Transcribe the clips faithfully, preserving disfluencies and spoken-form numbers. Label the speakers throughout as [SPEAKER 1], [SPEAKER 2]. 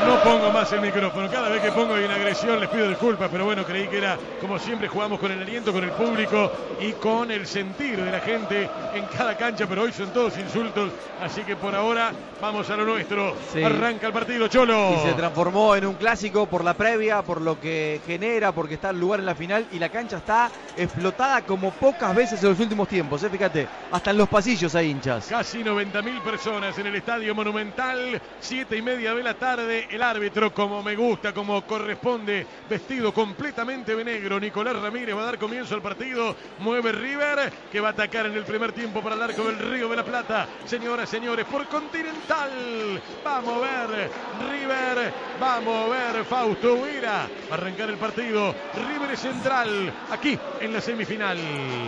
[SPEAKER 1] No pongo más el micrófono. Cada vez que pongo hay una agresión, les pido disculpas, pero bueno, creí que era, como siempre, jugamos con el aliento, con el público y con el sentir de la gente en cada cancha, pero hoy son todos insultos, así que por ahora vamos a lo nuestro. Sí. Arranca el partido, Cholo.
[SPEAKER 2] Y se transformó en un clásico por la previa, por lo que genera, porque está el lugar en la final y la cancha está explotada como pocas veces en los últimos tiempos, ¿eh? Fíjate, hasta en los pasillos hay hinchas.
[SPEAKER 1] Casi noventa mil personas en el Estadio Monumental, siete y media de la tarde, el árbitro como me gusta, como corresponde, vestido completamente de negro, Nicolás Ramírez va a dar comienzo al partido, mueve River, que va a atacar en el primer tiempo para el arco del Río de la Plata, señoras, señores, por Continental, va a mover River, va a mover Fausto Vera, va a arrancar el partido, River Central, aquí en la semifinal.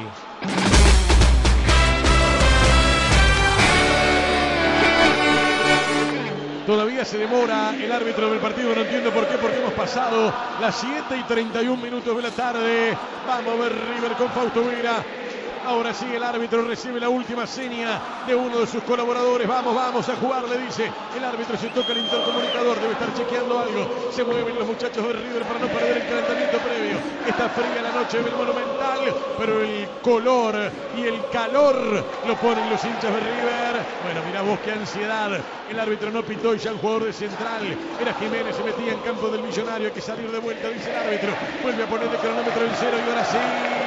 [SPEAKER 1] Todavía se demora el árbitro del partido, no entiendo por qué, porque hemos pasado las siete y treinta y un minutos de la tarde. Vamos a ver River con Fausto Vera. Ahora sí el árbitro recibe la última seña de uno de sus colaboradores. Vamos, vamos a jugar, le dice. El árbitro se toca el intercomunicador, debe estar chequeando algo. Se mueven los muchachos de River para no perder el calentamiento previo. Está fría la noche del Monumental, pero el color y el calor lo ponen los hinchas de River. Bueno, mirá vos qué ansiedad. El árbitro no pitó y ya el jugador de Central era Jiménez, se metía en campo del Millonario. Hay que salir de vuelta, dice el árbitro. Vuelve a poner el cronómetro en cero y ahora sí.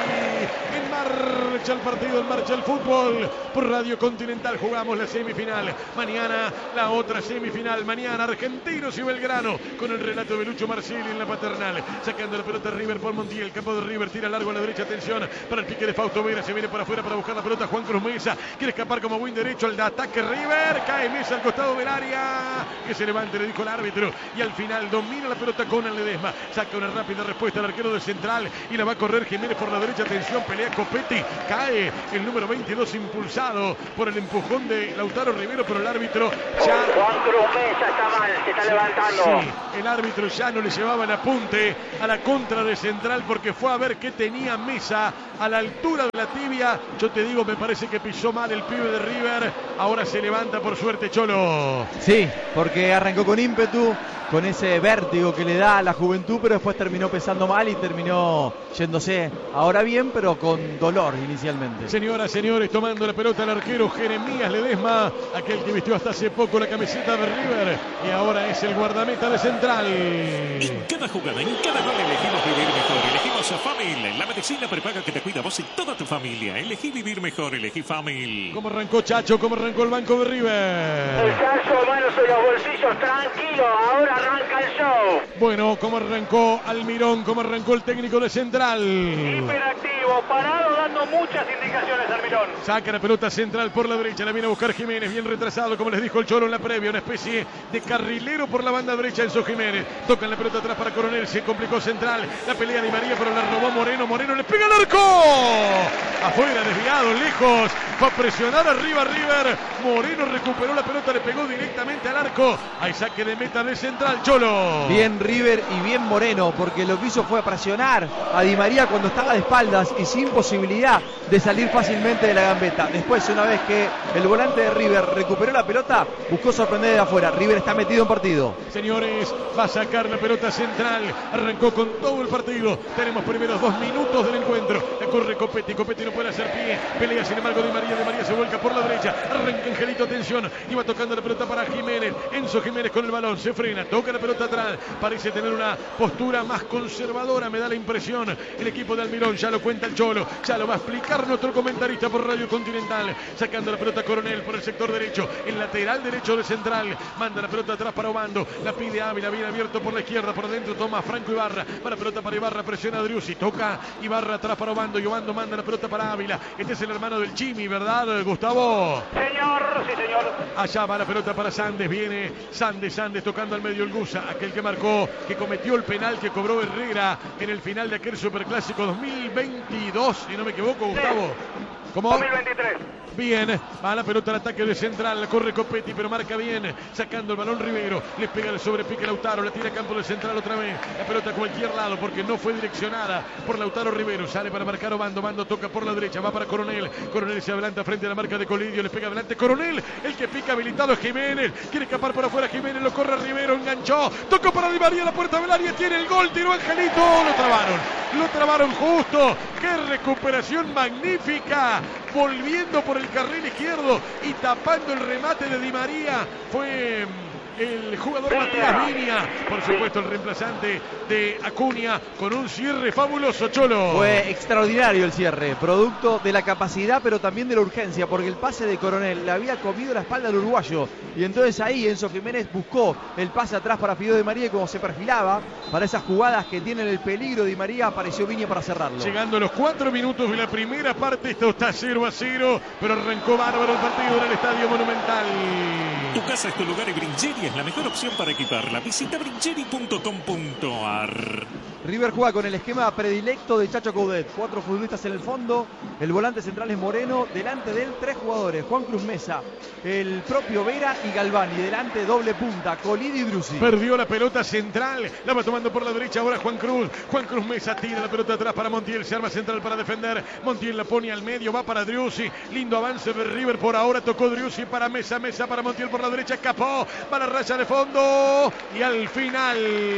[SPEAKER 1] En marcha el partido, en marcha el fútbol. Por Radio Continental jugamos la semifinal. Mañana la otra semifinal. Mañana Argentinos y Belgrano con el relato de Lucho Marcelli en la Paternal. Sacando la pelota River por Montiel. El campo de River tira largo a la derecha. Atención para el pique de Fausto Vera. Se viene por afuera para buscar la pelota Juan Cruz Mesa. Quiere escapar como buen derecho al ataque River. Cae Mesa al costado del área. Que se levante, le dijo el árbitro. Y al final domina la pelota Conan Ledesma. Saca una rápida respuesta al arquero de Central. Y la va a correr Jiménez por la derecha. Atención, pelea Copetti. Cae el número veintidós impulsado por el empujón de Lautaro Rivero, pero el árbitro ya...
[SPEAKER 3] Juan Cruz Mesa está mal, se está levantando.
[SPEAKER 1] Sí, el árbitro ya no le llevaba el apunte a la contra de Central porque fue a ver qué tenía Mesa a la altura de la tibia. Yo te digo, me parece que pisó mal el pibe de River. Ahora se levanta por suerte, Cholo.
[SPEAKER 2] Sí, porque arrancó con ímpetu, con ese vértigo que le da a la juventud, pero después terminó pesando mal y terminó yéndose ahora bien, pero con dolor inicialmente.
[SPEAKER 1] Señoras, señores, tomando la pelota el arquero Jeremías Ledesma, aquel que vistió hasta hace poco la camiseta de River y ahora es el guardameta de Central.
[SPEAKER 4] En cada jugada, en cada gol elegimos vivir mejor. Elegimos a Famil, la medicina prepaga que te cuida a vos y toda tu familia. Elegí vivir mejor, elegí Famil.
[SPEAKER 1] ¿Cómo arrancó Chacho? ¿Cómo arrancó el banco de River?
[SPEAKER 3] El Chacho, manos en los bolsillos, tranquilo, ahora arranca el show.
[SPEAKER 1] Bueno, ¿cómo arrancó Almirón? ¿Cómo arrancó el técnico de Central?
[SPEAKER 3] Hiperactivo, parado, dando muchas indicaciones Almirón.
[SPEAKER 1] Saca la pelota Central por la derecha, la viene a buscar Jiménez, bien retrasado, como les dijo el Cholo en la previa, una especie de carrilero por la banda derecha Enzo Jiménez. Tocan la pelota atrás para Coronel, se complicó Central, la pelea de María, pero la robó Moreno, Moreno le pega al arco. Afuera, desviado, lejos, va a presionar arriba River. Moreno recuperó la pelota, le pegó directamente al arco. Hay saque de meta de Central, Cholo.
[SPEAKER 2] Bien River y bien Moreno, porque lo que hizo fue presionar a Di María cuando estaba de espaldas y sin posibilidad de salir fácilmente de la gambeta. Después, una vez que el volante de River recuperó la pelota, buscó sorprender de afuera. River está metido en partido.
[SPEAKER 1] Señores, va a sacar la pelota Central. Arrancó con todo el partido. Tenemos primeros dos minutos del encuentro. La corre Copetti. Copetti no puede hacer pie. Pelea sin embargo Di María. Di María se vuelca por la derecha. Arranca Angelito, atención. Iba tocando la pelota para Jiménez. Enzo Jiménez con el balón. Se frena. Toca la pelota atrás. Parece tener una postura más conservadora. Me da la impresión. El equipo de Almirón. Ya lo cuenta el Cholo. Ya lo va a explicar nuestro comentarista por Radio Continental. Sacando la pelota Coronel por el sector derecho. El lateral derecho de Central. Manda la pelota atrás para Obando. La pide Ávila. Bien abierto por la izquierda. Por dentro toma Franco Ibarra. Para pelota para Ibarra. Presiona a Driussi. Toca Ibarra atrás para Obando. Y Obando manda la pelota para Ávila. Este es el hermano del Chimi, ¿verdad, Gustavo?
[SPEAKER 3] Señor, sí señor.
[SPEAKER 1] Allá va la pelota para Sandes. Viene Sandes. Sandes tocando al medio el Gusa. Aquel que marcó, que cometió el penal que cobró Herrera en el final de aquel Superclásico dos mil veintidós. Si no me equivoco, Gustavo. ¿Cómo?
[SPEAKER 3] dos mil veintitrés.
[SPEAKER 1] Bien, va la pelota al ataque de central, corre Copetti, pero marca bien, sacando el balón Rivero, le pega el sobrepique Lautaro, la tira a campo de central otra vez, la pelota a cualquier lado porque no fue direccionada por Lautaro Rivero, sale para marcar Obando, Bando toca por la derecha, va para Coronel, Coronel se adelanta frente a la marca de Colidio, le pega adelante Coronel, el que pica habilitado es Jiménez, quiere escapar por afuera Jiménez, lo corre Rivero, enganchó, tocó para Di María, la puerta del área, tiene el gol, tiró Angelito, lo trabaron, lo trabaron justo, qué recuperación magnífica, volviendo por el carril izquierdo y tapando el remate de Di María, fue el jugador Matías Viña, por supuesto el reemplazante de Acuña, con un cierre fabuloso, Cholo.
[SPEAKER 2] Fue extraordinario el cierre, producto de la capacidad pero también de la urgencia, porque el pase de Coronel le había comido la espalda al uruguayo, y entonces ahí Enzo Jiménez buscó el pase atrás para Fideo Di María, y como se perfilaba para esas jugadas que tienen el peligro Di María, apareció Viña para cerrarlo.
[SPEAKER 1] Llegando a los cuatro minutos de la primera parte, esto está cero a cero, pero arrancó bárbaro el partido en el Estadio Monumental.
[SPEAKER 4] Tu casa es tu lugar y Brincheri es la mejor opción para equiparla. Visita brincheri punto com punto ar.
[SPEAKER 2] River juega con el esquema predilecto de Chacho Coudet. Cuatro futbolistas en el fondo. El volante central es Moreno. Delante de él, tres jugadores. Juan Cruz Mesa, el propio Vera y Galván. Y delante, doble punta, Colidio y Driussi.
[SPEAKER 1] Perdió la pelota central. La va tomando por la derecha ahora Juan Cruz. Juan Cruz Mesa tira la pelota atrás para Montiel. Se arma central para defender. Montiel la pone al medio. Va para Driussi. Lindo avance de River por ahora. Tocó Driussi para Mesa. Mesa para Montiel por la derecha. Escapó. Va la raya de fondo. Y al final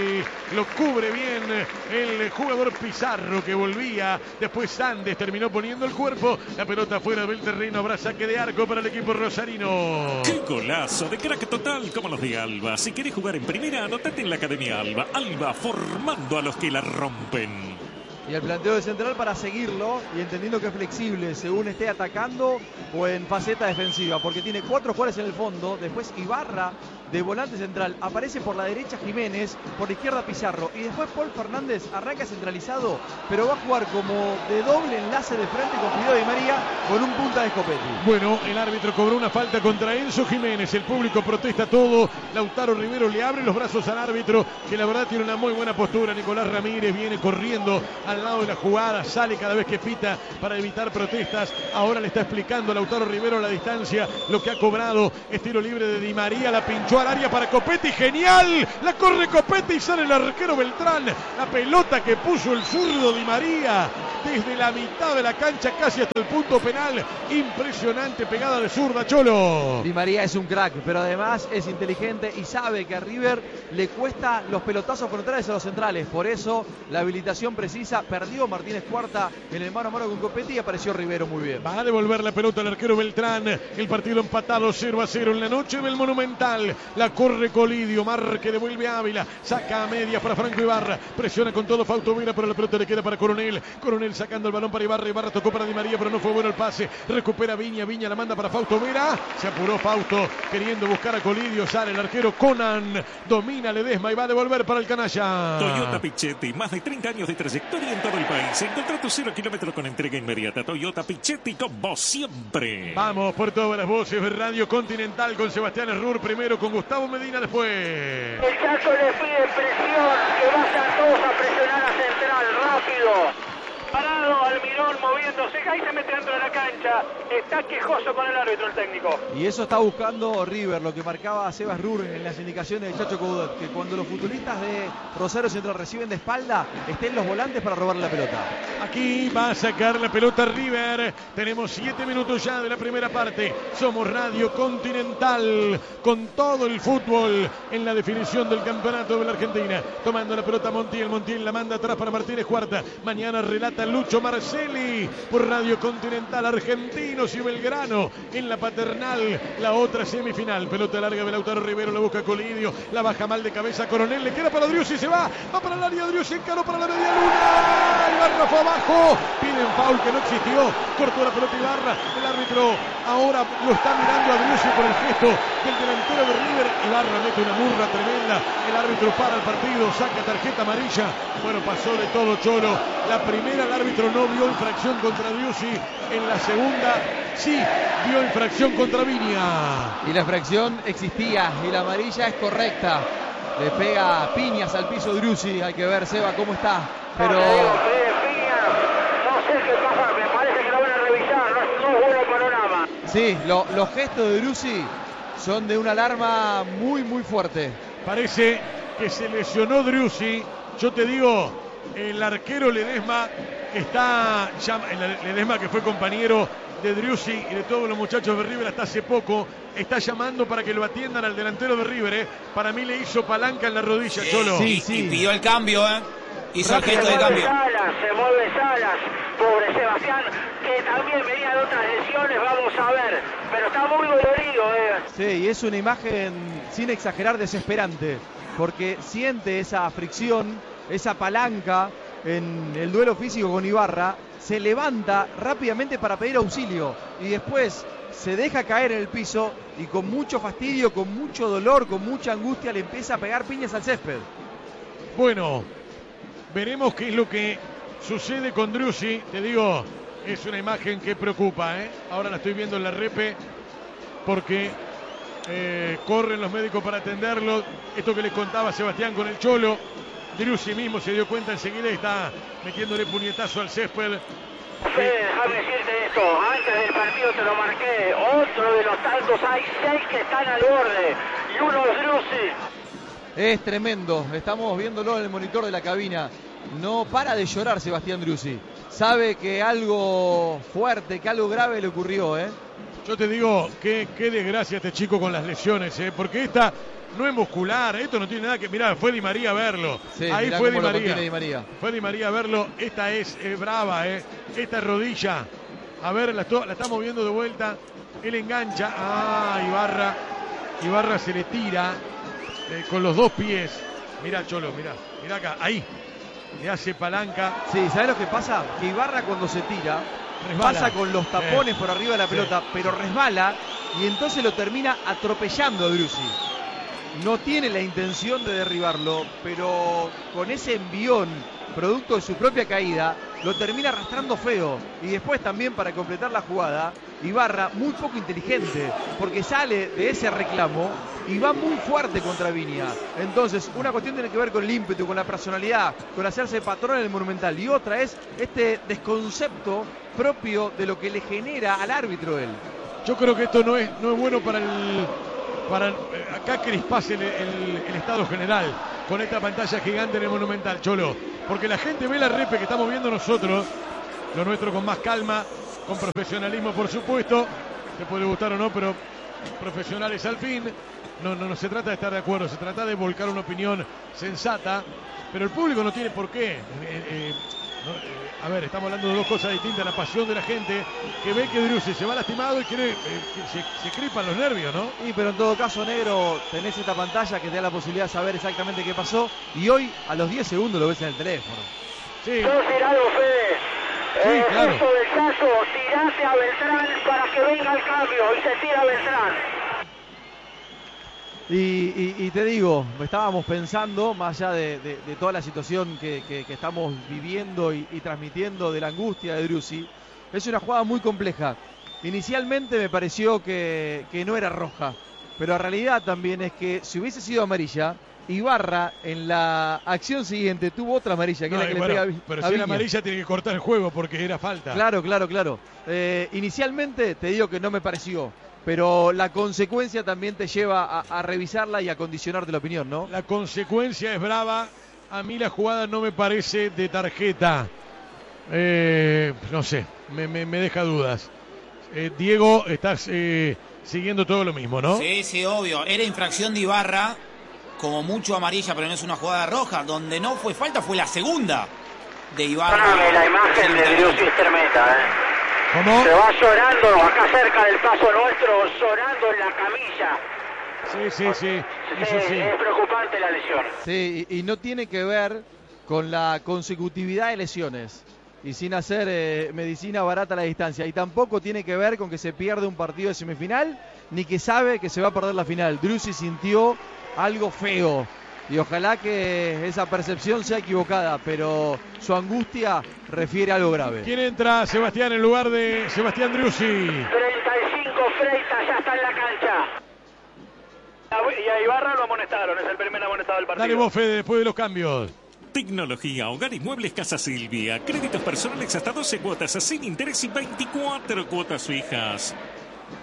[SPEAKER 1] lo cubre bien el jugador Pizarro, que volvía. Después Sandes terminó poniendo el cuerpo. La pelota fuera del terreno. Habrá saque de arco para el equipo rosarino.
[SPEAKER 4] ¡Qué golazo de crack total como los de Alba! Si querés jugar en primera, anotate en la Academia Alba. Alba, formando a los que la rompen.
[SPEAKER 2] Y el planteo de central para seguirlo y entendiendo que es flexible según esté atacando o en faceta defensiva, porque tiene cuatro jugadores en el fondo. Después Ibarra de volante central, aparece por la derecha Jiménez, por la izquierda Pizarro, y después Paul Fernández arranca centralizado, pero va a jugar como de doble enlace de frente con Fideo Di María con un punta de Copetti.
[SPEAKER 1] Bueno, el árbitro cobró una falta contra Enzo Jiménez, el público protesta todo. Lautaro Rivero le abre los brazos al árbitro, que la verdad tiene una muy buena postura. Nicolás Ramírez viene corriendo al lado de la jugada, sale cada vez que pita para evitar protestas. Ahora le está explicando a Lautaro Rivero a la distancia lo que ha cobrado. Es tiro libre de Di María, la pinchó al área para Copetti, genial, la corre Copetti y sale el arquero Beltrán. La pelota que puso el zurdo Di María desde la mitad de la cancha casi hasta el punto penal, impresionante pegada de zurda, Cholo.
[SPEAKER 2] Di María es un crack, pero además es inteligente y sabe que a River le cuesta los pelotazos frontales a los centrales, por eso la habilitación precisa. Perdió Martínez Cuarta en el mano a mano con Copetti y apareció Rivero muy bien.
[SPEAKER 1] Va a devolver la pelota al arquero Beltrán. El partido empatado cero a cero en la noche del Monumental. La corre Colidio, Marque devuelve a Ávila, saca a media para Franco Ibarra, presiona con todo Fausto Vera, pero la pelota le queda para Coronel. Coronel sacando el balón para Ibarra, Ibarra tocó para Di María, pero no fue bueno el pase. Recupera Viña, Viña la manda para Fausto Vera. Se apuró Fausto queriendo buscar a Colidio, sale el arquero Conan, domina Ledesma y va a devolver para el canalla.
[SPEAKER 4] Toyota Pichetti, más de treinta años de trayectoria en todo el país. Encontrá tu cero kilómetros con entrega inmediata. Toyota Pichetti, con vos siempre.
[SPEAKER 1] Vamos por todas las voces de Radio Continental con Sebastián Errur primero, con Gustavo Medina después.
[SPEAKER 3] El Chacho le pide presión, que vayan todos a presionar a Central, rápido. Parado, Almirón moviéndose, ahí se mete dentro de la cancha. Está quejoso con el árbitro, el técnico.
[SPEAKER 2] Y eso está buscando River, lo que marcaba Sebas Rur en las indicaciones de Chacho Coudet, que cuando los futbolistas de Rosario Central reciben de espalda, estén los volantes para robarle la pelota.
[SPEAKER 1] Aquí va a sacar la pelota River. Tenemos siete minutos ya de la primera parte. Somos Radio Continental con todo el fútbol en la definición del campeonato de la Argentina. Tomando la pelota Montiel. Montiel la manda atrás para Martínez Cuarta. Mañana relata Lucho Marcelli por Radio Continental. Argentinos y Belgrano en la Paternal, la otra semifinal. Pelota larga de Lautaro Rivero, la busca Colidio, la baja mal de cabeza Coronel, le queda para Driussi, se va, va para el área Driussi, encaró para la media luna. Ibarra fue abajo, piden foul que no existió, cortó la pelota Ibarra. El árbitro ahora lo está mirando a Driussi por el gesto del delantero de River. Ibarra mete una murra tremenda. El árbitro para el partido, saca tarjeta amarilla. Bueno, pasó de todo, Cholo. La primera el árbitro no vio infracción contra Driussi. En la segunda sí vio infracción contra Viña.
[SPEAKER 2] Y la infracción existía y la amarilla es correcta. Le pega piñas al piso Driussi. Hay que ver, Seba, cómo está. Pero
[SPEAKER 3] No, te digo, Fede Piña, no sé qué pasa, me parece que lo van a revisar. No,
[SPEAKER 2] Sí, lo, los gestos de Driussi son de una alarma muy, muy fuerte.
[SPEAKER 1] Parece que se lesionó Driussi. Yo te digo, el arquero Ledesma está, Ledesma que fue compañero de Driussi y de todos los muchachos de River hasta hace poco, está llamando para que lo atiendan al delantero de River. ¿eh? Para mí le hizo palanca en la rodilla,
[SPEAKER 5] sí,
[SPEAKER 1] Cholo.
[SPEAKER 5] Sí, sí. Y pidió el cambio, ¿eh? Hizo el gesto de cambio.
[SPEAKER 3] Salas, se mueve Salas, pobre Sebastián, que también venía de otras lesiones, vamos a ver, pero está muy dolorido. ¿eh?
[SPEAKER 2] Sí, y es una imagen, sin exagerar, desesperante, porque siente esa fricción, esa palanca en el duelo físico con Ibarra, se levanta rápidamente para pedir auxilio y después se deja caer en el piso y con mucho fastidio, con mucho dolor, con mucha angustia le empieza a pegar piñas al césped.
[SPEAKER 1] Bueno, veremos qué es lo que sucede con Driussi. Te digo, es una imagen que preocupa, ¿eh? Ahora la estoy viendo en la repe porque eh, corren los médicos para atenderlo. Esto que les contaba Sebastián con el Cholo. Driussi mismo se dio cuenta enseguida y está metiéndole puñetazo al césped.
[SPEAKER 3] Fede, déjame decirte esto, antes del partido te lo marqué, otro de los tantos, hay seis que están al borde y uno es Driussi.
[SPEAKER 2] Es tremendo, estamos viéndolo en el monitor de la cabina, no para de llorar Sebastián Driussi, sabe que algo fuerte, que algo grave le ocurrió, ¿eh?
[SPEAKER 1] Yo te digo, qué, qué desgracia este chico con las lesiones, ¿eh? Porque esta no es muscular, esto no tiene nada que... Mirá, fue Di María a verlo.
[SPEAKER 2] Sí,
[SPEAKER 1] ahí fue Di María.
[SPEAKER 2] Di María.
[SPEAKER 1] Fue Di María a verlo. Esta es eh, brava, ¿eh? Esta es rodilla. A ver, la, la está moviendo de vuelta. Él engancha. Ah, Ibarra. Ibarra se le tira eh, con los dos pies. Mirá, Cholo, mirá. Mirá acá, ahí. Le hace palanca.
[SPEAKER 2] Sí, ¿sabés lo que pasa? Que Ibarra cuando se tira, resbala. Pasa con los tapones eh, por arriba de la pelota, sí. Pero resbala y entonces lo termina atropellando a Driussi. No tiene la intención de derribarlo, pero con ese envión, producto de su propia caída, lo termina arrastrando feo. Y después también, para completar la jugada, Ibarra, muy poco inteligente, porque sale de ese reclamo y va muy fuerte contra Viña. Entonces, una cuestión tiene que ver con el ímpetu, con la personalidad, con hacerse patrón en el Monumental. Y otra es este desconcepto propio de lo que le genera al árbitro él.
[SPEAKER 1] Yo creo que esto no es, no es bueno para el... Para eh, acá crispase el, el, el estado general con esta pantalla gigante en el Monumental, Cholo. Porque la gente ve la repe que estamos viendo nosotros, lo nuestro con más calma, con profesionalismo, por supuesto. Te puede gustar o no, pero profesionales al fin. No, no, no se trata de estar de acuerdo, se trata de volcar una opinión sensata. Pero el público no tiene por qué. Eh, eh, no, eh, a ver, estamos hablando de dos cosas distintas. La pasión de la gente que ve que Driussi se va lastimado y quiere, eh, que se, se cripan los nervios, ¿no?
[SPEAKER 2] Sí, pero en todo caso, Negro, tenés esta pantalla que te da la posibilidad de saber exactamente qué pasó. Y hoy, a los diez segundos, lo ves en el teléfono.
[SPEAKER 3] Sí. Yo decir algo, Fede.
[SPEAKER 1] Sí,
[SPEAKER 3] eh,
[SPEAKER 1] claro.
[SPEAKER 3] Justo del caso, tirate a Beltrán para que venga el cambio y se tira a Beltrán.
[SPEAKER 2] Y, y, y te digo, estábamos pensando, más allá de, de, de toda la situación que, que, que estamos viviendo y, y transmitiendo de la angustia de Driussi, es una jugada muy compleja. Inicialmente me pareció que, que no era roja, pero la realidad también es que si hubiese sido amarilla, Ibarra en la acción siguiente tuvo otra amarilla, que no, es la que
[SPEAKER 1] bueno,
[SPEAKER 2] le pega a
[SPEAKER 1] pero si era amarilla tiene que cortar el juego porque era falta.
[SPEAKER 2] Claro, claro, claro. Eh, inicialmente te digo que no me pareció. Pero la consecuencia también te lleva a, a revisarla y a condicionarte la opinión, ¿no?
[SPEAKER 1] La consecuencia es brava. A mí la jugada no me parece de tarjeta. Eh, no sé, me, me, me deja dudas. Eh, Diego, estás eh, siguiendo todo lo mismo, ¿no?
[SPEAKER 5] Sí, sí, obvio. Era infracción de Ibarra, como mucho amarilla, pero no es una jugada roja. Donde no fue falta fue la segunda de Ibarra.
[SPEAKER 3] Dame la imagen de Driussi es tremenda, ¿eh?
[SPEAKER 1] ¿Cómo?
[SPEAKER 3] Se va llorando acá cerca del paso nuestro, llorando en la camilla.
[SPEAKER 1] Sí, sí, sí.
[SPEAKER 3] Sí,
[SPEAKER 1] Eso sí.
[SPEAKER 3] es preocupante la lesión.
[SPEAKER 2] Sí, y, y no tiene que ver con la consecutividad de lesiones y sin hacer eh, medicina barata a la distancia. Y tampoco tiene que ver con que se pierde un partido de semifinal, ni que sabe que se va a perder la final. Driussi sintió algo feo. Y ojalá que esa percepción sea equivocada, pero su angustia refiere a algo grave.
[SPEAKER 1] ¿Quién entra, Sebastián, en lugar de Sebastián Driussi?
[SPEAKER 3] treinta y cinco, Freitas ya está en la cancha. Y a Ibarra lo amonestaron, es el primer amonestado del partido.
[SPEAKER 1] Dale vos, Fede, después de los cambios.
[SPEAKER 4] Tecnología, hogar y muebles Casa Silvia. Créditos personales hasta doce cuotas sin interés y veinticuatro cuotas fijas.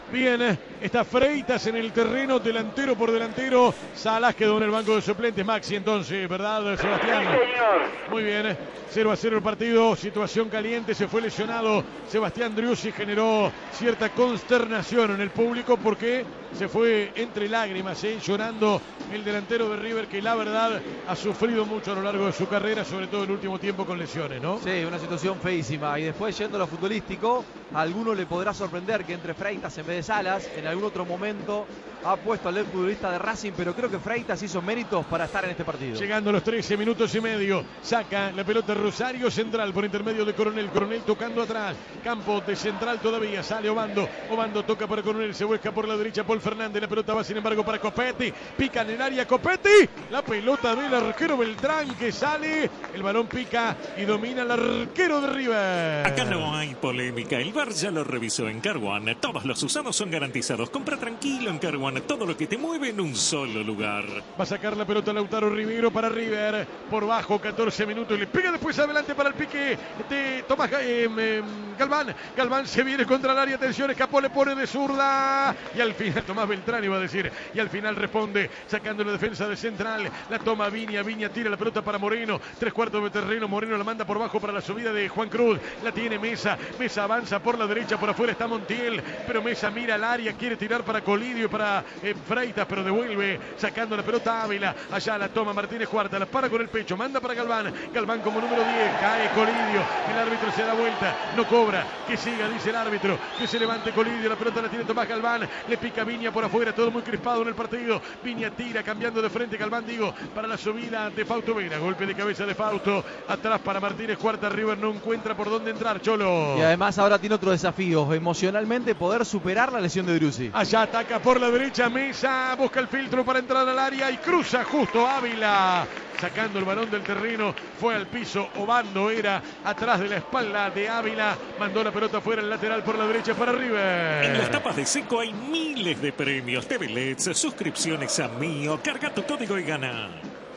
[SPEAKER 1] Bien, está Freitas en el terreno, delantero por delantero. Salas quedó en el banco de suplentes. Maxi entonces, ¿verdad, Sebastián?
[SPEAKER 3] Sí, señor.
[SPEAKER 1] Muy bien, cero a cero el partido, situación caliente, se fue lesionado Sebastián Driussi, generó cierta consternación en el público porque se fue entre lágrimas, ¿eh? llorando el delantero de River, que la verdad ha sufrido mucho a lo largo de su carrera, sobre todo el último tiempo con lesiones, ¿no?
[SPEAKER 2] Sí, una situación feísima. Y después, yendo a lo futbolístico, a alguno le podrá sorprender que entre Freitas en vez de Salas. En algún otro momento ha puesto al futbolista de Racing, pero creo que Freitas hizo méritos para estar en este partido.
[SPEAKER 1] Llegando a los trece minutos y medio, saca la pelota Rosario Central por intermedio de Coronel. Coronel tocando atrás, campo de Central todavía, sale Obando. Obando toca para Coronel, se busca por la derecha Paul Fernández. La pelota va sin embargo para Copetti, pica en el área Copetti. La pelota del arquero Beltrán que sale, el balón pica y domina el arquero de River.
[SPEAKER 4] Acá no hay polémica, el V A R ya lo revisó en Car One. Todos los usados son garantizados. Compra tranquilo en Car One, todo lo que te mueve en un solo lugar.
[SPEAKER 1] Va a sacar la pelota Lautaro Rivero para River, por bajo, catorce minutos, le pega después adelante para el pique de Tomás eh, eh, Galván. Galván se viene contra el área, atención, escapó, le pone de zurda y al final Tomás Beltrán iba a decir, y al final responde sacando la defensa de Central. La toma Viña, Viña tira la pelota para Moreno, tres cuartos de terreno, Moreno la manda por bajo para la subida de Juan Cruz, la tiene Mesa, Mesa avanza por la derecha, por afuera está Montiel, pero Mesa mira al área, quiere tirar para Colidio y para eh, Freitas, pero devuelve sacando la pelota Ávila, allá la toma Martínez Cuarta, la para con el pecho, manda para Galván, Galván como número diez, cae Colidio, el árbitro se da vuelta, no cobra, que siga, dice el árbitro, que se levante Colidio, la pelota la tiene Tomás Galván, le pica Viña por afuera, todo muy crispado en el partido, Viña tira, cambiando de frente, Galván digo, para la subida de Fausto Vera, golpe de cabeza de Fausto, atrás para Martínez Cuarta, River no encuentra por dónde entrar, Cholo.
[SPEAKER 2] Y además ahora tiene otro desafío, emocionalmente poder superar la lesión de Driussi.
[SPEAKER 1] Allá ataca por la derecha, Mesa, busca el filtro para entrar al área y cruza justo Ávila, sacando el balón del terreno, fue al piso, Obando era atrás de la espalda de Ávila, mandó la pelota fuera, el lateral por la derecha para River.
[SPEAKER 4] En las tapas de Seco hay miles de premios, T V L E Ds, suscripciones a Mío, carga tu código y gana.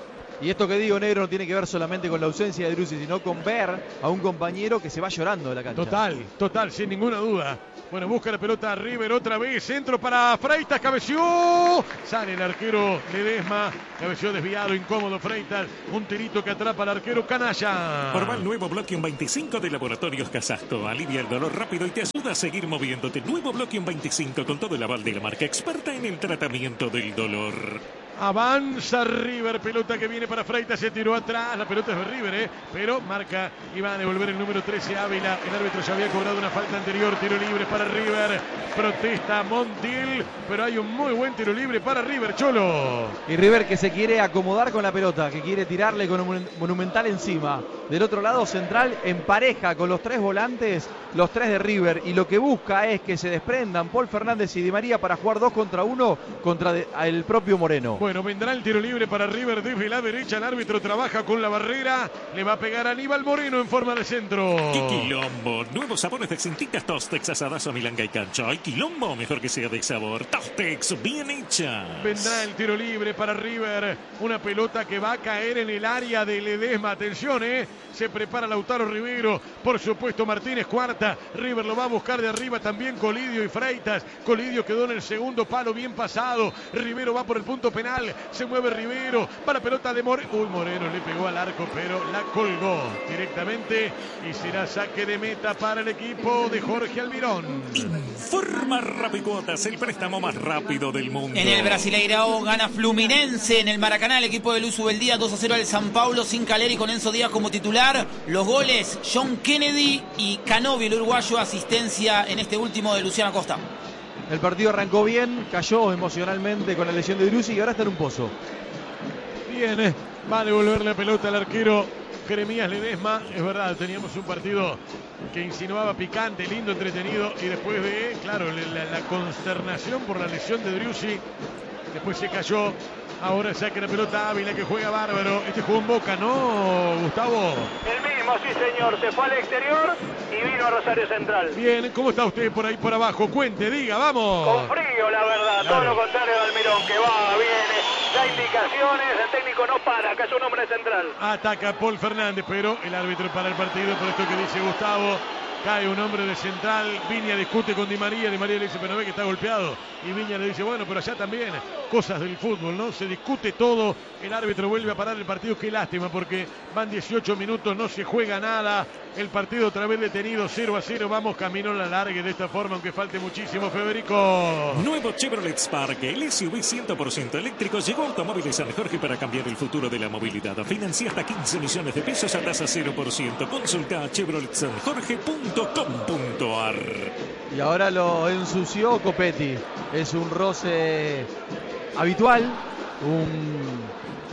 [SPEAKER 2] Y esto que digo, negro, no tiene que ver solamente con la ausencia de Driussi, sino con ver a un compañero que se va llorando de la cancha.
[SPEAKER 1] Total, total, sin ninguna duda. Bueno, busca la pelota a River otra vez, centro para Freitas, cabeció, sale el arquero Ledesma, cabeció desviado, incómodo Freitas, un tirito que atrapa al arquero Canalla.
[SPEAKER 4] Prueba el nuevo Bloquion veinticinco de Laboratorios Casasto, alivia el dolor rápido y te ayuda a seguir moviéndote. Nuevo Bloquion veinticinco con todo el aval de la marca experta en el tratamiento del dolor.
[SPEAKER 1] Avanza River, pelota que viene para Freitas, se tiró atrás, la pelota es de River, ¿eh? pero marca y va a devolver el número trece Ávila, el árbitro ya había cobrado una falta anterior, tiro libre para River, protesta Montiel, pero hay un muy buen tiro libre para River, Cholo.
[SPEAKER 2] Y River que se quiere acomodar con la pelota, que quiere tirarle con un Monumental encima. Del otro lado, Central en pareja con los tres volantes, los tres de River, y lo que busca es que se desprendan Paul Fernández y Di María para jugar dos contra uno contra de, el propio Moreno.
[SPEAKER 1] Bueno, vendrá el tiro libre para River desde la derecha, el árbitro trabaja con la barrera, le va a pegar a Aníbal Moreno en forma de centro.
[SPEAKER 4] ¡Qué quilombo! Nuevos sabores de cintitas Tostex, asadazo, milanga y cancha. ¡Ay, quilombo! Mejor que sea de sabor. Tostex, bien hecha.
[SPEAKER 1] Vendrá el tiro libre para River, una pelota que va a caer en el área de Ledesma, atención, eh, se prepara Lautaro Rivero, por supuesto Martínez Cuarta, River lo va a buscar de arriba también Colidio y Freitas, Colidio quedó en el segundo palo bien pasado, Rivero va por el punto penal, se mueve Rivero, para pelota de Moreno, uy Moreno le pegó al arco pero la colgó directamente y será saque de meta para el equipo de Jorge Almirón.
[SPEAKER 4] Informa Rapicuotas, el préstamo más rápido del mundo.
[SPEAKER 5] En el Brasileirao gana Fluminense en el Maracaná, el equipo de Luis Ubeldía dos a cero al San Paulo sin Caleri con Enzo Díaz como titular. Los goles John Kennedy y Canovi, el uruguayo, asistencia en este último de Luciano Costa.
[SPEAKER 2] El partido arrancó bien, cayó emocionalmente con la lesión de Driussi y ahora está en un pozo.
[SPEAKER 1] Bien, eh, va a devolver la pelota al arquero Jeremías Ledesma. Es verdad, teníamos un partido que insinuaba picante, lindo, entretenido, y después de, claro, la, la consternación por la lesión de Driussi, después se cayó. Ahora saca la pelota Ávila que juega bárbaro. Este jugó en Boca, ¿no, Gustavo?
[SPEAKER 3] El mismo, sí señor. Se fue al exterior y vino a Rosario Central.
[SPEAKER 1] Bien, ¿cómo está usted por ahí por abajo? Cuente, diga, vamos.
[SPEAKER 3] Con frío, la verdad.
[SPEAKER 1] Claro.
[SPEAKER 3] Todo lo contrario de Almirón, que va, viene, da indicaciones. El técnico no para, acá es un hombre central.
[SPEAKER 1] Ataca Paul Fernández, pero el árbitro para el partido, por esto que dice Gustavo. cae un hombre de Central, Viña discute con Di María, Di María le dice, pero ve que está golpeado, y Viña le dice, bueno, pero allá también, cosas del fútbol, ¿no? Se discute todo, el árbitro vuelve a parar el partido, qué lástima, porque van dieciocho minutos, no se juega nada, el partido otra vez detenido, cero a cero, vamos camino a la larga de esta forma, aunque falte muchísimo, Federico.
[SPEAKER 4] Nuevo Chevrolet Spark, el S U V cien por ciento eléctrico, llegó a Automóviles San Jorge para cambiar el futuro de la movilidad. Financia hasta quince millones de pesos a tasa cero por ciento. Consulta a chevrolet san jorge punto com punto a r.
[SPEAKER 2] Y ahora lo ensució Copetti. Es un roce habitual, un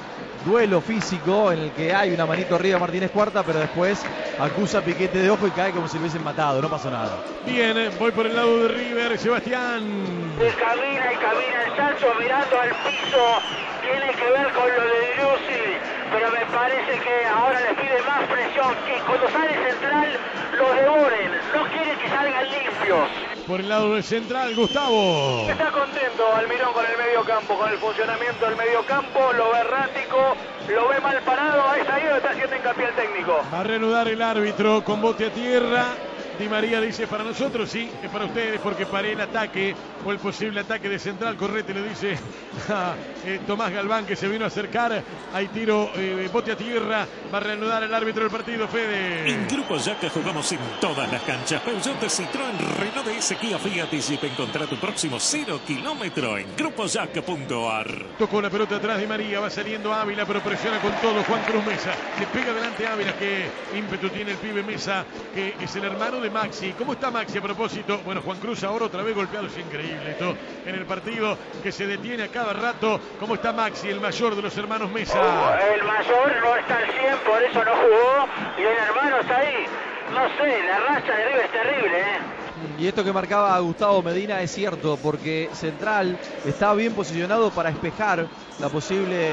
[SPEAKER 2] duelo físico en el que hay una manito arriba de Martínez Cuarta, pero después acusa piquete de ojo y cae como si lo hubiesen matado. No pasó nada.
[SPEAKER 1] Bien, voy por el lado de River, Sebastián.
[SPEAKER 3] Y camina y camina el Sancho mirando al piso. Tiene que ver con lo de Driussi, pero me parece que ahora le pide más presión, que cuando sale Central lo devoren, no quiere que salgan limpios.
[SPEAKER 1] Por el lado del Central, Gustavo.
[SPEAKER 3] Está contento Almirón con el medio campo, con el funcionamiento del medio campo, lo ve errático, lo ve mal parado, es ahí donde está haciendo hincapié el técnico.
[SPEAKER 1] Va a reanudar el árbitro con bote a tierra. Di María dice, para nosotros sí, es para ustedes porque paré el ataque o el posible ataque de Central. Correte le dice a eh, Tomás Galván, que se vino a acercar. Hay tiro, eh, bote a tierra. Va a reanudar el árbitro del partido, Fede.
[SPEAKER 4] En Grupo Yaca jugamos en todas las canchas. Peugeot, Citroën, Renault D S, Kia, Fiat y Jeep. Encontrá tu próximo cero kilómetro en grupo yaca punto a r.
[SPEAKER 1] Tocó la pelota atrás de María, va saliendo Ávila, pero presiona con todo Juan Cruz Mesa. Le pega delante a Ávila, que ímpetu tiene el pibe Mesa, que es el hermano de Maxi. ¿Cómo está Maxi a propósito? Bueno, Juan Cruz ahora otra vez golpeado, es increíble esto en el partido que se detiene a cada rato. ¿Cómo está Maxi, el mayor de los hermanos Mesa?
[SPEAKER 3] El mayor no está al cien, por eso no jugó, y el hermano está ahí. No sé, la racha de River es terrible, ¿eh?
[SPEAKER 2] Y esto que marcaba Gustavo Medina es cierto, porque Central estaba bien posicionado para espejar la posible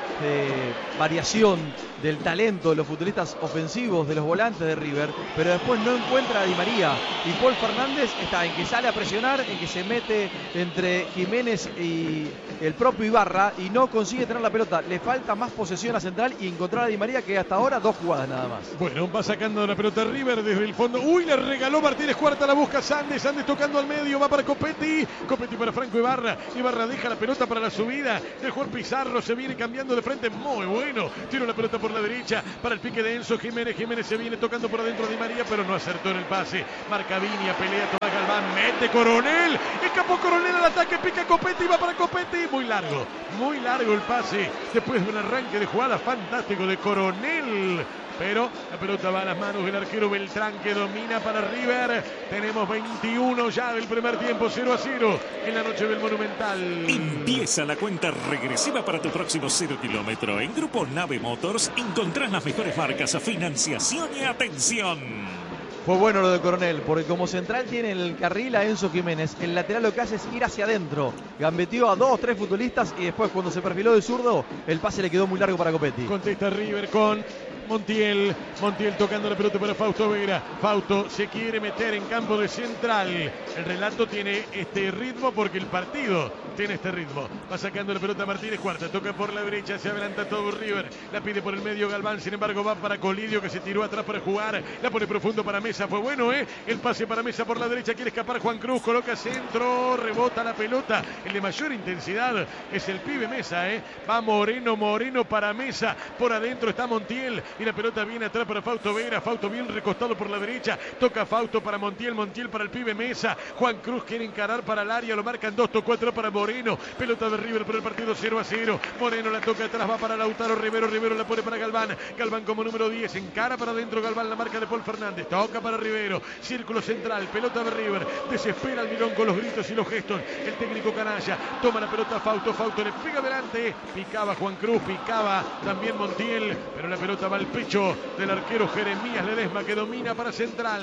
[SPEAKER 2] eh, variación del talento de los futbolistas ofensivos de los volantes de River, pero después no encuentra a Di María, y Paul Fernández está en que sale a presionar, en que se mete entre Jiménez y el propio Ibarra y no consigue tener la pelota. Le falta más posesión a Central y encontrar a Di María, que hasta ahora dos jugadas nada más.
[SPEAKER 1] Bueno, va sacando la pelota River desde el fondo. Uy, le regaló Martínez Cuarta, la busca Sandes, Sandes tocando al medio, va para Copetti, Copetti para Franco Ibarra, Ibarra deja la pelota para la subida, el jugador Pizarro se viene cambiando de frente, muy bueno, tira la pelota por la derecha para el pique de Enzo Jiménez, Jiménez se viene tocando por adentro de Di María, pero no acertó en el pase, marca Viña, pelea Tomás Galván, mete Coronel, escapó Coronel al ataque, pica Copetti, va para Copetti, muy largo, muy largo el pase, después de un arranque de jugada fantástico de Coronel. Pero la pelota va a las manos del arquero Beltrán, que domina para River. Tenemos veintiuno ya del primer tiempo, cero a cero en la noche del Monumental.
[SPEAKER 4] Empieza la cuenta regresiva para tu próximo cero kilómetro. En Grupo Nave Motors encontrás las mejores marcas, financiación y atención.
[SPEAKER 2] Fue bueno lo de Coronel, porque como Central tiene en el carril a Enzo Jiménez, el lateral lo que hace es ir hacia adentro. Gambeteó a dos, tres futbolistas y después cuando se perfiló de zurdo, el pase le quedó muy largo para Copetti.
[SPEAKER 1] Contesta River con Montiel, Montiel tocando la pelota para Fausto Vera. Fausto se quiere meter en campo de Central. El relato tiene este ritmo porque el partido tiene este ritmo. Va sacando la pelota Martínez Cuarta, toca por la derecha, se adelanta todo River. La pide por el medio Galván, sin embargo va para Colidio, que se tiró atrás para jugar. La pone profundo para Mesa, fue bueno, ¿eh? El pase para Mesa por la derecha, quiere escapar Juan Cruz, coloca centro, rebota la pelota. El de mayor intensidad es el pibe Mesa, ¿eh? Va Moreno, Moreno para Mesa. Por adentro está Montiel. Y la pelota viene atrás para Fausto Vera. Fausto bien recostado por la derecha. Toca Fausto para Montiel. Montiel para el pibe Mesa. Juan Cruz quiere encarar para el área. Lo marcan dos, tocó atrás para Moreno. Pelota de River por el partido cero a cero. Moreno la toca atrás. Va para Lautaro Rivero. Rivero la pone para Galván. Galván como número diez. Encara para adentro Galván. La marca de Paul Fernández. Toca para Rivero. Círculo central. Pelota de River. Desespera Almirón con los gritos y los gestos. El técnico canalla. Toma la pelota Fausto. Fausto le pega adelante. Picaba Juan Cruz. Picaba también Montiel. Pero la pelota va al pecho del arquero Jeremías Ledesma, que domina para Central.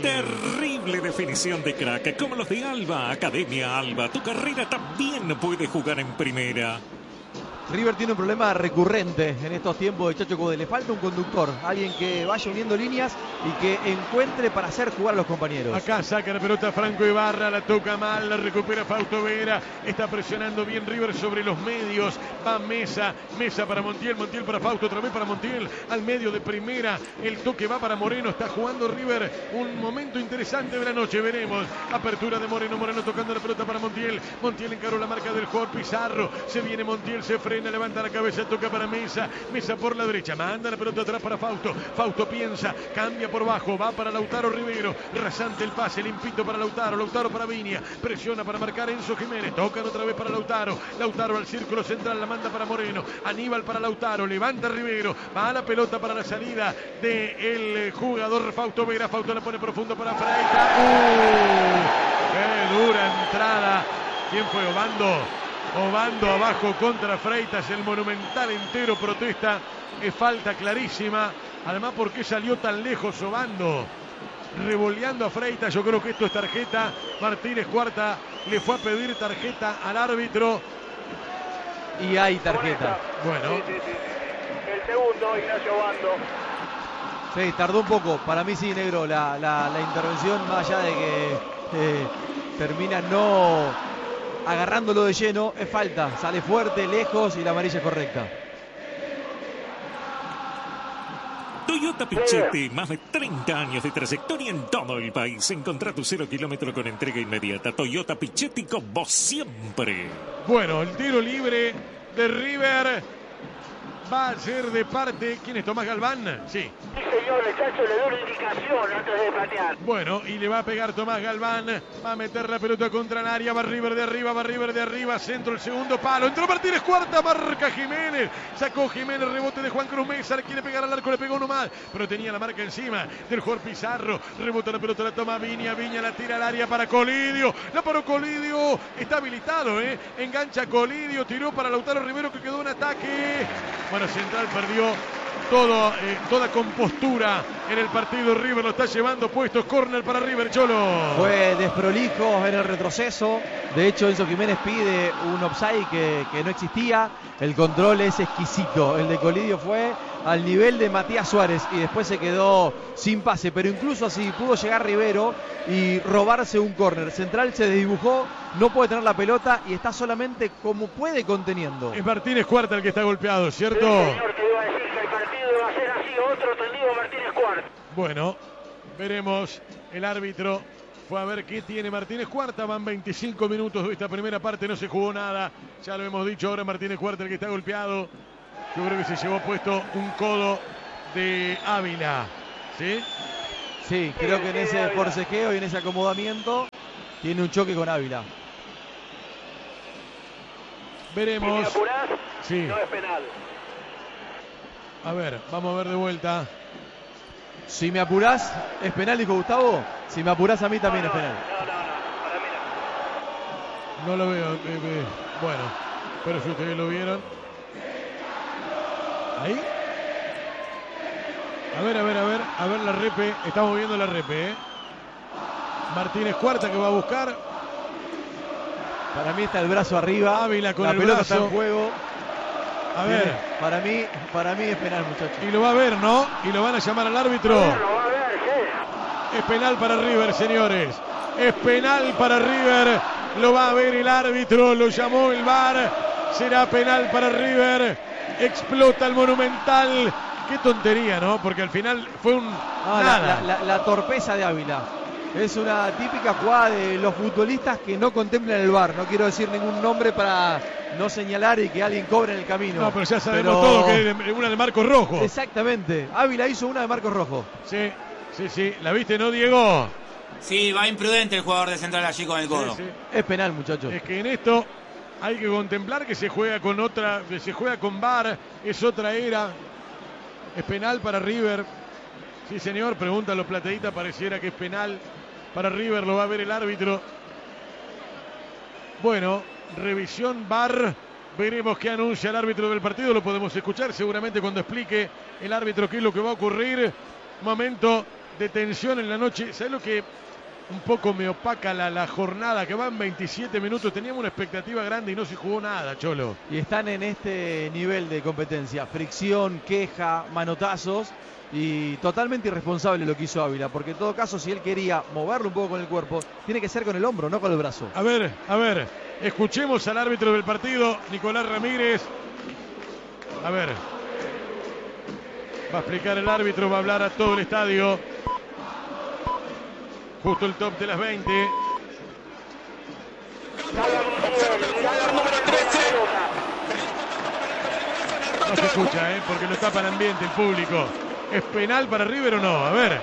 [SPEAKER 4] Terrible definición de crack, como los de Alba, Academia Alba. Tu carrera también puede jugar en primera.
[SPEAKER 2] River tiene un problema recurrente en estos tiempos de Chacho Coudet. Le falta un conductor, alguien que vaya uniendo líneas y que encuentre para hacer jugar a los compañeros.
[SPEAKER 1] Acá saca la pelota Franco Ibarra, la toca mal, la recupera Fausto Vera. Está presionando bien River sobre los medios. Va Mesa, Mesa para Montiel, Montiel para Fausto, otra vez para Montiel. Al medio de primera, el toque va para Moreno. Está jugando River un momento interesante de la noche. Veremos. Apertura de Moreno, Moreno tocando la pelota para Montiel. Montiel encaró la marca del jugador Pizarro. Se viene Montiel, se frena. Levanta la cabeza, toca para Mesa, Mesa por la derecha, manda la pelota atrás para Fausto, Fausto piensa, cambia por bajo, va para Lautaro Rivero, rasante el pase, limpito para Lautaro, Lautaro para Viña, presiona para marcar Enzo Jiménez, tocan otra vez para Lautaro, Lautaro al círculo central, la manda para Moreno, Aníbal para Lautaro, levanta Rivero, va a la pelota para la salida del jugador Fausto Vera, Fausto la pone profundo para Freitas, ¡uh! ¡Qué dura entrada! ¿Quién fue? Obando. Obando abajo contra Freitas, el monumental entero protesta, es falta clarísima, además ¿por qué salió tan lejos Obando? Revoleando a Freitas, yo creo que esto es tarjeta. Martínez Cuarta le fue a pedir tarjeta al árbitro.
[SPEAKER 2] Y hay tarjeta.
[SPEAKER 1] Bueno.
[SPEAKER 3] Sí, sí, sí. El segundo, Ignacio Obando.
[SPEAKER 2] Sí, tardó un poco, para mí sí, negro, la, la, la intervención, más allá de que eh, termina no... agarrándolo de lleno, es falta, sale fuerte, lejos y la amarilla es correcta.
[SPEAKER 4] Toyota Pichetti, más de treinta años de trayectoria en todo el país. Encontrá tu cero kilómetro con entrega inmediata. Toyota Pichetti con vos siempre.
[SPEAKER 1] Bueno, el tiro libre de River va a ser de parte... ¿Quién es? ¿Tomás Galván? Sí.
[SPEAKER 3] Sí, señor, el Chacho le dio una indicación antes de patear.
[SPEAKER 1] Bueno, y le va a pegar Tomás Galván. Va a meter la pelota contra el área. Va River de arriba, va River de arriba. Centro, el segundo palo. Entró Martínez Cuarta, marca Jiménez. Sacó Jiménez, rebote de Juan Cruz Mesa. Le quiere pegar al arco, le pegó uno más. Pero tenía la marca encima del jugador Pizarro. Rebota la pelota, la toma Viña. Viña la tira al área para Colidio. La paró Colidio. Está habilitado, ¿eh? Engancha Colidio. Tiró para Lautaro Rivero que quedó en ataque. Bueno, Central perdió todo, eh, toda compostura en el partido. River lo está llevando puestos. Córner para River, Cholo.
[SPEAKER 2] Fue desprolijo en el retroceso. De hecho, Enzo Jiménez pide un offside que, que no existía. El control es exquisito. El de Colidio fue al nivel de Matías Suárez y después se quedó sin pase. Pero incluso así pudo llegar Rivero y robarse un córner. Central se desdibujó, no puede tener la pelota y está solamente como puede conteniendo.
[SPEAKER 1] Es Martínez Cuarta el que está golpeado, ¿cierto?
[SPEAKER 3] Sí, señor, te iba a decir que el partido iba a ser así, otro tendido Martínez Cuarta.
[SPEAKER 1] Bueno, veremos. El árbitro fue a ver qué tiene Martínez Cuarta. Van veinticinco minutos de esta primera parte, no se jugó nada. Ya lo hemos dicho, ahora Martínez Cuarta el que está golpeado. Yo creo que se llevó puesto un codo de Ávila. ¿Sí?
[SPEAKER 2] Sí, creo que en ese forcejeo y en ese acomodamiento tiene un choque con Ávila.
[SPEAKER 1] Veremos.
[SPEAKER 3] Si me apurás,
[SPEAKER 1] sí.
[SPEAKER 3] No es penal.
[SPEAKER 1] A ver, vamos a ver de vuelta.
[SPEAKER 2] Si me apurás, ¿es penal, dijo Gustavo? Si me apurás a mí también
[SPEAKER 3] no,
[SPEAKER 2] es penal.
[SPEAKER 3] No, no, no, para mí no.
[SPEAKER 1] No lo veo. Eh, eh, bueno, pero si ustedes lo vieron. Ahí. A ver, a ver, a ver. A ver la repe. Estamos viendo la repe, ¿eh? Martínez Cuarta que va a buscar.
[SPEAKER 2] Para mí está el brazo arriba.
[SPEAKER 1] Ávila con
[SPEAKER 2] la
[SPEAKER 1] el
[SPEAKER 2] pelota
[SPEAKER 1] brazo.
[SPEAKER 2] está en juego.
[SPEAKER 1] A ver.
[SPEAKER 2] Para mí, para mí es penal, muchachos.
[SPEAKER 1] Y lo va a ver, ¿no? Y lo van a llamar al árbitro.
[SPEAKER 3] Lo va a ver, sí.
[SPEAKER 1] Es penal para River, señores. Es penal para River. Lo va a ver el árbitro. Lo llamó el V A R. Será penal para River. Explota el Monumental. Qué tontería, ¿no? Porque al final fue un
[SPEAKER 2] Ah, la,
[SPEAKER 1] nada.
[SPEAKER 2] la, la, la torpeza de Ávila. Es una típica jugada de los futbolistas que no contemplan el V A R. No quiero decir ningún nombre para no señalar y que alguien cobre en el camino.
[SPEAKER 1] No, pero ya sabemos
[SPEAKER 2] Pero-
[SPEAKER 1] todo que es una de Marcos Rojo.
[SPEAKER 2] Exactamente. Ávila hizo una de Marcos Rojo.
[SPEAKER 1] Sí, sí, sí. ¿La viste, no, Diego?
[SPEAKER 5] Sí, va imprudente el jugador de Central allí con el codo.
[SPEAKER 1] Sí, sí.
[SPEAKER 2] Es penal, muchachos.
[SPEAKER 1] Es que en esto hay que contemplar que se juega con otra, que se juega con V A R, es otra era. Es penal para River. Sí, señor, preguntan los plateítas, pareciera que es penal para River, lo va a ver el árbitro. Bueno, revisión V A R. Veremos qué anuncia el árbitro del partido, lo podemos escuchar seguramente cuando explique el árbitro qué es lo que va a ocurrir. Momento de tensión en la noche. ¿Sabes lo que un poco me opaca la, la jornada, que van veintisiete minutos. Teníamos una expectativa grande y no se jugó nada, Cholo.
[SPEAKER 2] Y están en este nivel de competencia, fricción, queja, manotazos, y totalmente irresponsable lo que hizo Ávila, porque en todo caso, si él quería moverlo un poco con el cuerpo, tiene que ser con el hombro, no con el brazo.
[SPEAKER 1] A ver, a ver, escuchemos al árbitro del partido, Nicolás Ramírez. A ver, va a explicar el árbitro, va a hablar a todo el estadio. Justo el top de las veinte. No se escucha, ¿eh? Porque lo tapa el ambiente, el público. ¿Es penal para River o no? A ver.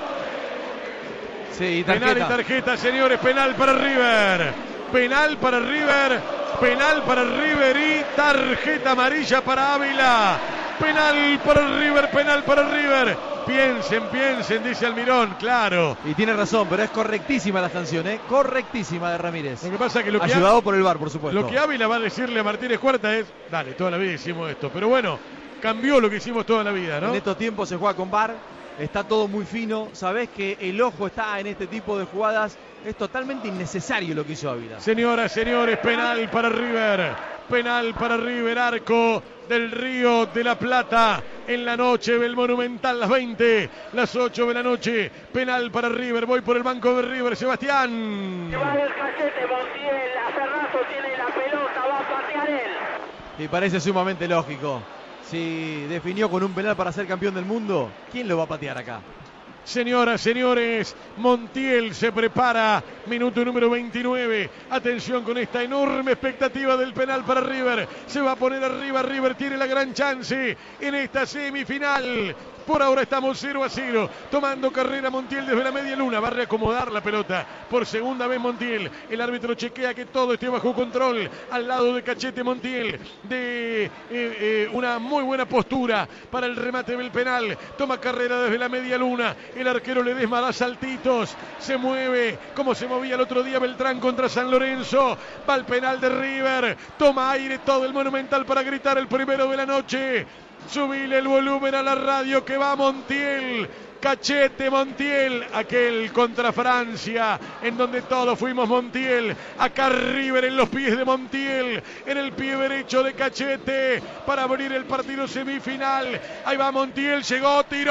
[SPEAKER 2] Sí, y tarjeta.
[SPEAKER 1] Penal y tarjeta, señores. Penal para River. Penal para River. Penal para River y tarjeta amarilla para Ávila. Penal para River, penal para River. Piensen, piensen, dice Almirón, claro.
[SPEAKER 2] Y tiene razón, pero es correctísima la sanción, ¿eh? Correctísima de Ramírez.
[SPEAKER 1] Lo que pasa es que lo que
[SPEAKER 2] ayudado por el V A R, por supuesto.
[SPEAKER 1] Lo que Ávila va a decirle a Martínez Cuarta es, dale, toda la vida hicimos esto. Pero bueno, cambió lo que hicimos toda la vida, ¿no?
[SPEAKER 2] En estos tiempos se juega con V A R, está todo muy fino. Sabés que el ojo está en este tipo de jugadas. Es totalmente innecesario lo que hizo Ávila.
[SPEAKER 1] Señoras, señores, penal para River. Penal para River, arco del Río de la Plata. En la noche del Monumental, las veinte, las ocho de la noche. Penal para River, voy por el banco de River, Sebastián.
[SPEAKER 3] Se va el cachete, Montiel, a Ferrazo tiene la pelota, va a patear él.
[SPEAKER 2] Y parece sumamente lógico. Si definió con un penal para ser campeón del mundo, ¿quién lo va a patear acá?
[SPEAKER 1] Señoras, señores, Montiel se prepara, minuto número veintinueve. Atención con esta enorme expectativa del penal para River. Se va a poner arriba, River tiene la gran chance en esta semifinal. Por ahora estamos cero a cero, tomando carrera Montiel desde la media luna, va a reacomodar la pelota por segunda vez Montiel. El árbitro chequea que todo esté bajo control, al lado de Cachete Montiel, de eh, eh, una muy buena postura para el remate del penal. Toma carrera desde la media luna, el arquero Ledesma da saltitos, se mueve como se movía el otro día Beltrán contra San Lorenzo. Va al penal de River, toma aire todo el Monumental para gritar el primero de la noche. Subile el volumen a la radio que va Montiel. Cachete Montiel, aquel contra Francia, en donde todos fuimos Montiel. Acá River en los pies de Montiel, en el pie derecho de Cachete, para abrir el partido semifinal. Ahí va Montiel, llegó, tiró,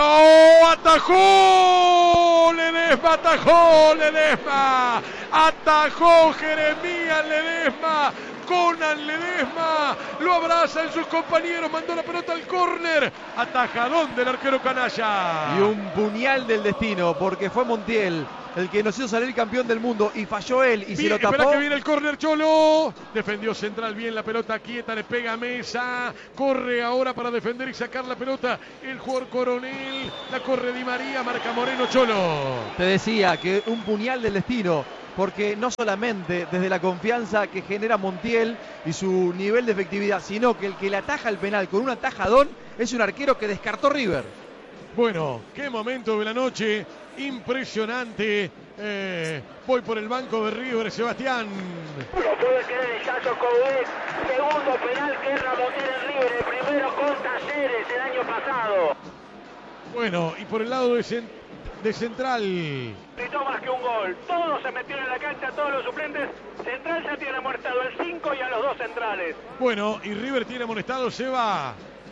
[SPEAKER 1] atajó, Ledesma, atajó, Ledesma, atajó Jeremías Ledesma. Conan Ledesma lo abraza en sus compañeros, mandó la pelota al córner, atajadón del arquero canalla.
[SPEAKER 2] Y un puñal del destino, porque fue Montiel el que nos hizo salir campeón del mundo y falló él y bien, se lo tapó.
[SPEAKER 1] Espera que viene el córner, Cholo. Defendió Central bien, la pelota quieta, le pega a Mesa. Corre ahora para defender y sacar la pelota el jugador Coronel. La corre Di María, marca Moreno, Cholo.
[SPEAKER 2] Te decía que un puñal del destino, porque no solamente desde la confianza que genera Montiel y su nivel de efectividad, sino que el que le ataja el penal con un atajadón es un arquero que descartó River.
[SPEAKER 1] Bueno, qué momento de la noche, impresionante. Eh, voy por el banco de River, Sebastián.
[SPEAKER 3] Lo puede creer el Chacho Coudet. Segundo penal que erra Montiel en River, el primero con Talleres el año pasado.
[SPEAKER 1] Bueno, y por el lado de, cent de Central.
[SPEAKER 3] Gritó más que un gol. Todos se metieron en la cancha, todos los suplentes. Central ya tiene amonestado al cinco y a los dos centrales.
[SPEAKER 1] Bueno, y River tiene amonestado, Seba.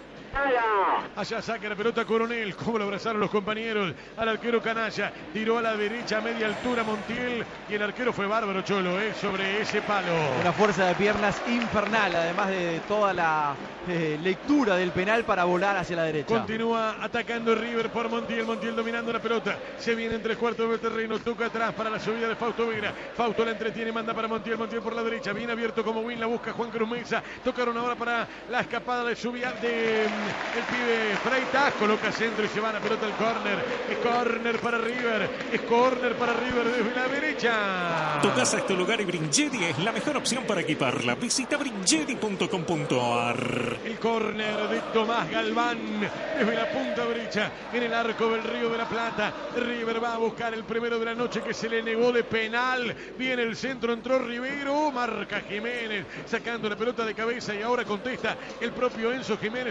[SPEAKER 3] Allá.
[SPEAKER 1] Allá saca la pelota Coronel, cómo lo abrazaron los compañeros al arquero canalla, tiró a la derecha a media altura Montiel y el arquero fue bárbaro, Cholo, eh, sobre ese palo.
[SPEAKER 2] Una fuerza de piernas infernal, además de toda la eh, lectura del penal para volar hacia la derecha.
[SPEAKER 1] Continúa atacando River por Montiel, Montiel dominando la pelota, se viene en tres cuartos del terreno, toca atrás para la subida de Fausto Vera, Fausto la entretiene, manda para Montiel, Montiel por la derecha, bien abierto como Win, la busca Juan Cruz Mesa, tocaron ahora para la escapada de subida de el pibe Freitas, coloca centro y se va la pelota al córner. Es córner para River, es córner para River desde la derecha.
[SPEAKER 4] Tu casa es tu lugar y Bringetti es la mejor opción para equiparla. Visita bringetti punto com punto a r.
[SPEAKER 1] El córner de Tomás Galván desde la punta derecha en el arco del Río de la Plata. River va a buscar el primero de la noche que se le negó de penal. Viene el centro, entró Rivero, marca Jiménez sacando la pelota de cabeza y ahora contesta el propio Enzo Jiménez encabezado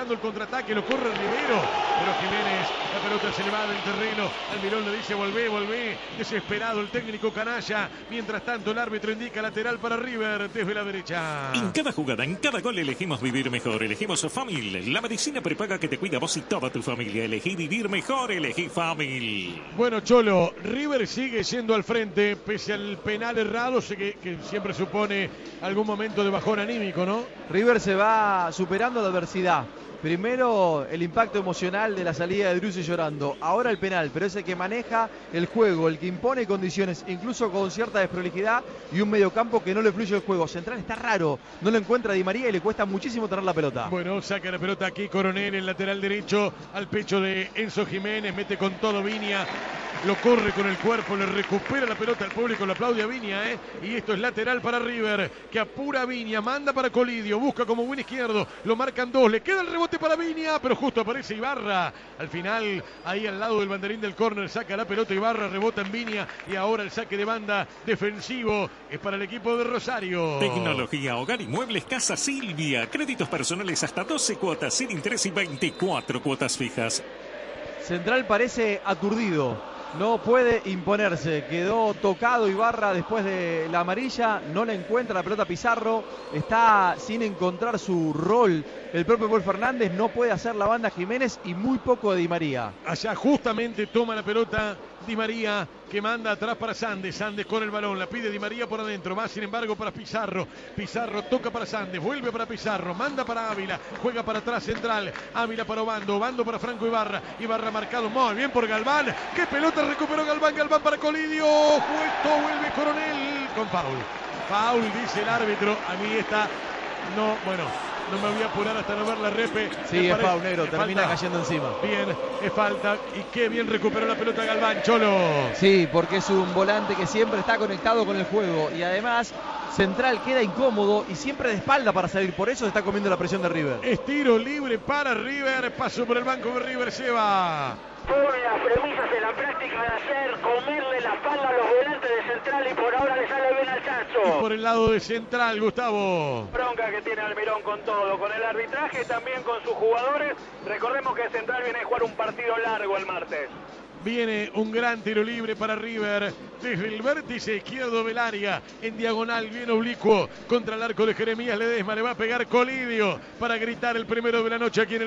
[SPEAKER 1] aprovechando el contraataque, lo corre Rivero, pero Jiménez, la pelota se le va del terreno, Almirón le dice volvé, volvé, desesperado el técnico canalla, mientras tanto el árbitro indica lateral para River desde la derecha.
[SPEAKER 4] En cada jugada, en cada gol elegimos vivir mejor, elegimos Famil, la medicina prepaga que te cuida a vos y toda tu familia, elegí vivir mejor, elegí Famil.
[SPEAKER 1] Bueno, Cholo, River sigue siendo al frente, pese al penal errado, sé que, que siempre supone algún momento de bajón anímico, ¿no?
[SPEAKER 2] River se va superando la adversidad. Primero el impacto emocional de la salida de Driussi llorando, ahora el penal, pero es el que maneja el juego, el que impone condiciones, incluso con cierta desprolijidad y un mediocampo que no le fluye el juego. Central está raro, no lo encuentra Di María y le cuesta muchísimo tener la pelota.
[SPEAKER 1] Bueno, saca la pelota aquí Coronel, el lateral derecho, al pecho de Enzo Jiménez, mete con todo Viña, lo corre con el cuerpo, le recupera la pelota al público, lo aplaude a Viña, ¿eh? Y esto es lateral para River, que apura a Viña, manda para Colidio, busca como buen izquierdo, lo marcan dos, le queda el rebote para Viña, pero justo aparece Ibarra. Al final, ahí al lado del banderín del córner, saca la pelota Ibarra, rebota en Viña y ahora el saque de banda defensivo es para el equipo de Rosario.
[SPEAKER 4] Tecnología, hogar y muebles Casa Silvia. Créditos personales hasta doce cuotas sin interés y veinticuatro cuotas fijas.
[SPEAKER 2] Central parece aturdido. No puede imponerse, quedó tocado Ibarra después de la amarilla, no le encuentra la pelota Pizarro, está sin encontrar su rol el propio Paul Fernández, no puede hacer la banda Jiménez y muy poco de Di María.
[SPEAKER 1] Allá justamente toma la pelota Di María, que manda atrás para Sandes, Sandes con el balón, la pide Di María por adentro, va sin embargo para Pizarro, Pizarro toca para Sandes, vuelve para Pizarro, manda para Ávila, juega para atrás Central, Ávila para Obando, Obando para Franco Ibarra, Ibarra marcado muy bien por Galván, qué pelota recuperó Galván, Galván para Colidio, justo vuelve Coronel con foul, foul dice el árbitro, a mí esta, no, bueno, no me voy a apurar hasta no ver la repe.
[SPEAKER 2] Sí, es foul negro, termina falta. Cayendo encima.
[SPEAKER 1] Bien, es falta y qué bien recuperó la pelota Galván, Cholo.
[SPEAKER 2] Sí, porque es un volante que siempre está conectado con el juego y además Central queda incómodo y siempre de espalda para salir, por eso se está comiendo la presión de River.
[SPEAKER 1] Es tiro libre para River, paso por el banco de River, se va.
[SPEAKER 3] Pone las premisas en la práctica de hacer comerle la espalda a los volantes de Central y por ahora le sale bien al Chacho.
[SPEAKER 1] Y por el lado de Central, Gustavo.
[SPEAKER 3] Bronca que tiene Almirón con todo, con el arbitraje, también con sus jugadores. Recordemos que Central viene a jugar un partido largo el martes.
[SPEAKER 1] Viene un gran tiro libre para River desde el vértice izquierdo del área, en diagonal, bien oblicuo, contra el arco de Jeremías Ledesma, le va a pegar Colidio para gritar el primero de la noche aquí en el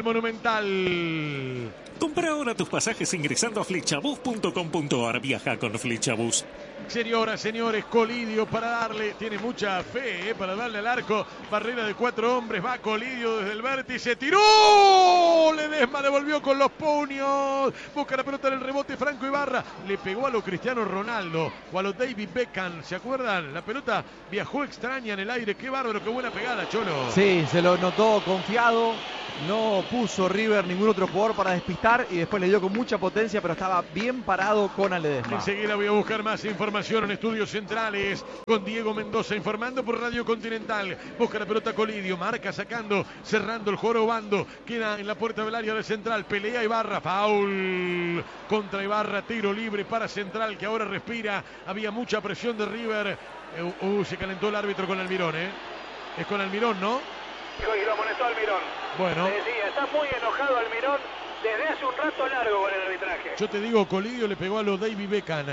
[SPEAKER 1] Monumental.
[SPEAKER 4] Compra ahora tus pasajes ingresando a flechabus punto com punto ar. Viaja con Flechabus.
[SPEAKER 1] Señoras, señores, Colidio para darle, tiene mucha fe, eh, para darle al arco, barrera de cuatro hombres, va Colidio desde el vértice, tiró, Ledesma devolvió con los puños, busca la pelota en el rebote, Franco Ibarra, le pegó a lo Cristiano Ronaldo o a lo David Beckham, ¿se acuerdan? La pelota viajó extraña en el aire, qué bárbaro, qué buena pegada, Cholo.
[SPEAKER 2] Sí, se lo notó confiado, no puso River ningún otro jugador para despistar y después le dio con mucha potencia, pero estaba bien parado con Ledesma.
[SPEAKER 1] Enseguida voy a buscar más información en Estudios Centrales con Diego Mendoza informando por Radio Continental. Busca la pelota Colidio, marca sacando, cerrando el jorobando, queda en la puerta del área de Central, pelea Ibarra, foul contra Ibarra, tiro libre para Central que ahora respira, había mucha presión de River. Uh, uh, se calentó el árbitro con Almirón, ¿eh? Es con Almirón, ¿no?
[SPEAKER 3] Y lo amonestó Almirón.
[SPEAKER 1] Bueno.
[SPEAKER 3] Sí, sí, está muy enojado Almirón desde hace un rato largo con el arbitraje.
[SPEAKER 1] Yo te digo, Colidio le pegó a los David Beckham.